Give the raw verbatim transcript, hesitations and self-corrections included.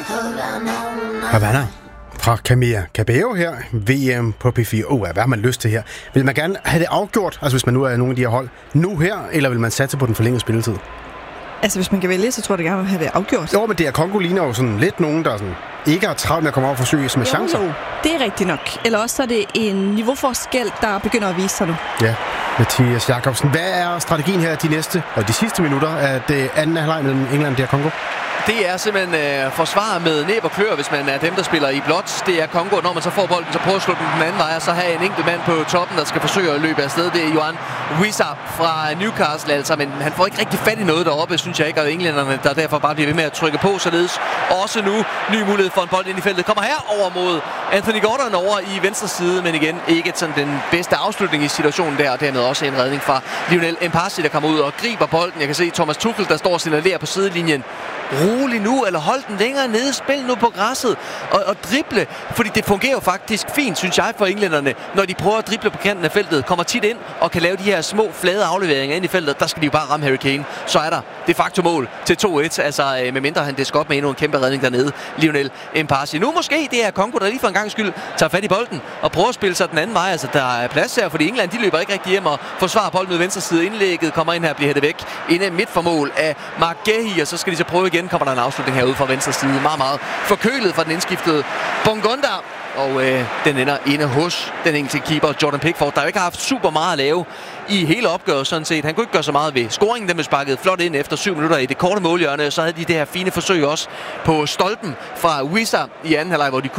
Havana fra Camila Cabello her, V M på P fire. Oh, hvad har man lyst til her? Vil man gerne have det afgjort, altså hvis man nu er nogle af de her hold, nu her, eller vil man satse på den forlængede spilletid? Altså, hvis man kan vælge, så tror jeg, at jeg gerne vil have det afgjort. Jo, men det er Congo ligner jo sådan lidt nogen, der sådan ikke har travlt med at komme over og forsøge som er chancer. Jo, det er rigtigt nok. Eller også er det en niveauforskel, der begynder at vise sig nu. Ja, Mathias Jakobsen. Hvad er strategien her de næste og de sidste minutter af det anden halvleg mellem England og Congo? Det er simpelthen øh, forsvar med næb og klør, hvis man er dem, der spiller i blåt. Det er Congo. Når man så får bolden, så prøver at slå den den anden vej, og så have en enkelt mand på toppen, der skal forsøge at løbe afsted. Det er Yohan Wissa fra Newcastle, altså, men han får ikke rigtig fat i noget deroppe, synes jeg ikke, og englænderne, der derfor bare bliver ved med at trykke på, således også nu ny mulighed for en bold ind i feltet. Kommer her over mod Anthony Gordon over i venstre side, men igen ikke sådan den bedste afslutning i situationen der, og dermed også en redning fra Lionel Mpasi, der kommer ud og griber bolden. Jeg kan se Thomas Tuchel, der står og signalerer på sidelinjen. Rolig nu, eller hold den længere nede, spil nu på græsset og, og drible, fordi det fungerer jo faktisk fint, synes jeg, for englænderne, når de prøver at drible på kanten af feltet, kommer tit ind og kan lave de her små flade afleveringer ind i feltet. Der skal de jo bare ramme Harry Kane, så er der de facto mål til to et, altså med mindre han disker op med endnu en kæmpe redning dernede, Lionel Mpasi. Nu måske det er Congo, der lige for en gang skyld tager fat i bolden og prøver at spille sig den anden vej, altså der er plads her, fordi England de løber ikke rigtig hjem og forsvarer bolden med venstre side. Indlægget kommer ind her og bliver hættet væk inde midt for mål af Mark Gehi, og så skal de så prøve igen, kommer der en afslutning herude fra venstre side. Meget, meget forkølet fra den indskiftede Bongonda. Og øh, den ender inde hos den engelske keeper Jordan Pickford, der jo ikke har haft super meget at lave i hele opgøret sådan set. Han kunne ikke gøre så meget ved scoringen, den blev sparket flot ind efter syv minutter i det korte målhjørne. Så havde de det her fine forsøg også på stolpen fra Wissa i anden halvleg, hvor de